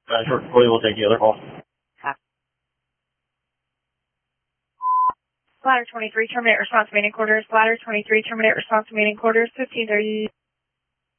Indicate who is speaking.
Speaker 1: Short Chloe will take the other call.
Speaker 2: Ladder 23, terminate response to main quarters. Ladder 23, terminate response to main quarters. 1530.